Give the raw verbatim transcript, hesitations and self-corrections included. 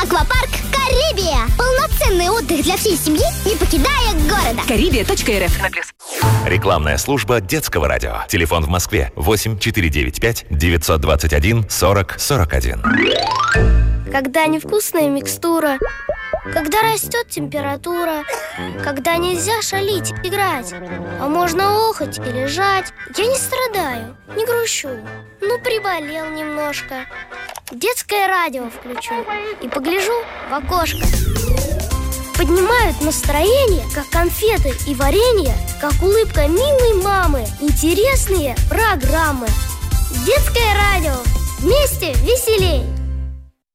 Аквапарк «Карибия». Полноценный отдых для всей семьи, не покидая города. карибия точка эр эф. Рекламная служба детского радио. Телефон в Москве восемь четыре девять пять девятьсот двадцать один сорок сорок один. Когда невкусная микстура, когда растет температура, когда нельзя шалить, играть, а можно охать и лежать. Я не страдаю, не грущу, ну приболел немножко. Детское радио включу и погляжу в окошко. Поднимают настроение, как конфеты и варенье, как улыбка милой мамы. Интересные программы. Детское радио. Вместе веселей.